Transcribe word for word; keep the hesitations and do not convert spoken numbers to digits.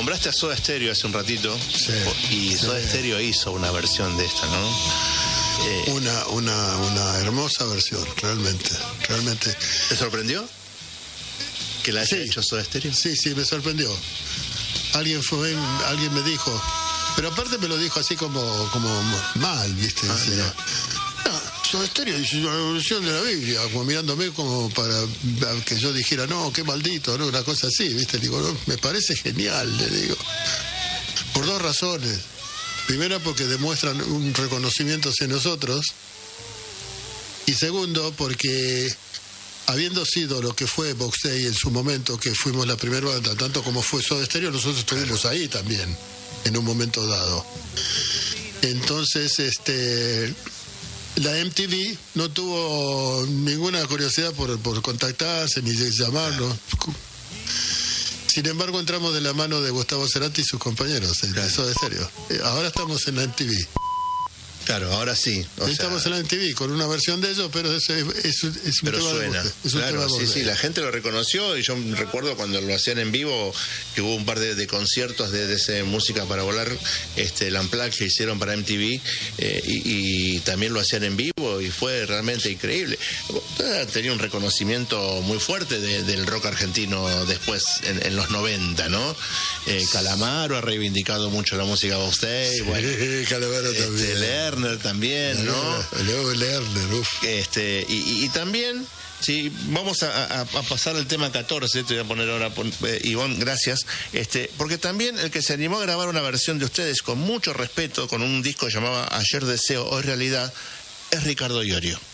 Nombraste a Soda Stereo hace un ratito, sí, y Soda sí. Stereo hizo una versión de esta, ¿no? Eh, una, una, una hermosa versión, realmente, realmente. ¿Te sorprendió que la haya sí. hecho Soda Stereo? Sí, sí, me sorprendió. Alguien fue, alguien me dijo, pero aparte me lo dijo así como, como mal, ¿viste? Ah, sí, Soda Stereo dice una evolución de la Biblia, como mirándome como para que yo dijera, no, qué maldito, ¿no? Una cosa así, ¿viste? Digo, no, me parece genial, le digo. Por dos razones. Primera, porque demuestran un reconocimiento hacia nosotros. Y segundo, porque habiendo sido lo que fue Box Day en su momento, que fuimos la primera banda, tanto como fue Soda Stereo, nosotros estuvimos ahí también, en un momento dado. Entonces, este... la M T V no tuvo ninguna curiosidad por, por contactarse ni llamarnos. Sin embargo, entramos de la mano de Gustavo Cerati y sus compañeros, claro. Eso de serio. Ahora estamos en la M T V. Claro, ahora sí. O estamos sea... en la M T V con una versión de ellos, pero es, es, es, es un pero tema suena. de es un claro, tema sí, sí, la gente lo reconoció y yo recuerdo cuando lo hacían en vivo que hubo un par de, de conciertos de, de ese Música para Volar, este, el Unplugged que hicieron para M T V eh, y, y también lo hacían en vivo y fue realmente increíble. Tenía un reconocimiento muy fuerte de, del rock argentino después en, en los noventa, ¿no? Eh, Calamaro ha reivindicado mucho la música Box Day. Sí, bueno, Calamaro este, también. Lerner también, ¿no? Leo Lerner, uf. Este, y, y, y también, sí, vamos a, a, a pasar al tema catorce, te voy a poner ahora, eh, Ivonne, gracias, este, porque también el que se animó a grabar una versión de ustedes con mucho respeto, con un disco llamado Ayer Deseo, Hoy Realidad, es Ricardo Iorio.